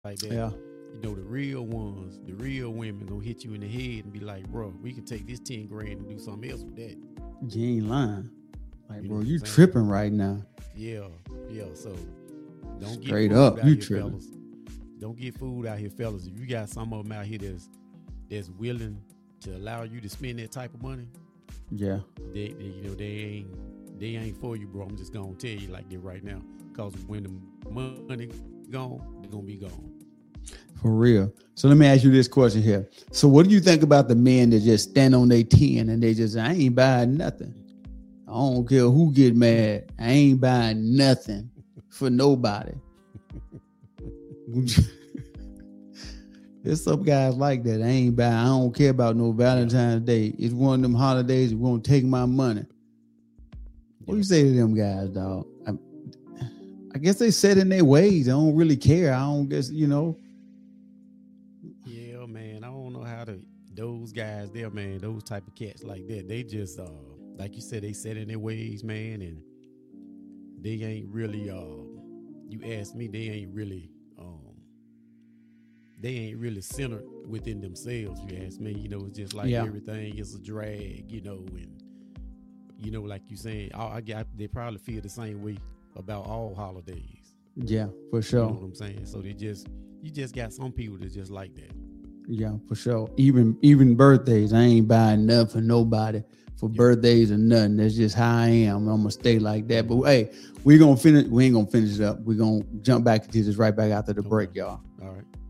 like that. Yeah. You know, the real ones, the real women gonna hit you in the head and be like, bro, we can take this 10 grand and do something else with that. You ain't lying. Like, You know bro, what you I'm saying? tripping right now. Yeah, yeah. So don't get Straight fooled up, out you here, tripping. fellas. Don't get fooled out here, fellas. If you got some of them out here that's willing to allow you to spend that type of money, Yeah. they ain't for you, bro. I'm just gonna tell you like that right now. Cause when the money gone, it's gonna be gone. For real. So let me ask you this question here. So what do you think about the men that just stand on their 10 and they just, I ain't buying nothing. I don't care who get mad. I ain't buying nothing for nobody. There's some guys like that. I ain't buying. I don't care about no Valentine's Day. It's one of them holidays. You're going to take my money. What do you say to them guys, dog? I guess they set in their ways. I don't really care. I don't guess, Yeah, man. I don't know how those guys there, man, those type of cats like that, they just like you said, they set in their ways, man, and they ain't really you ask me, they ain't really centered within themselves. You ask me, it's just like everything is a drag, and like you saying, they probably feel the same way about all holidays. Yeah, for sure. You know what I'm saying? So you just got some people that just like that. Yeah, for sure. Even birthdays, I ain't buying nothing for nobody for birthdays or nothing. That's just how I am. I'm gonna stay like that. But hey, we ain't gonna finish it up. We're gonna jump back into this right back after the break, y'all. All right.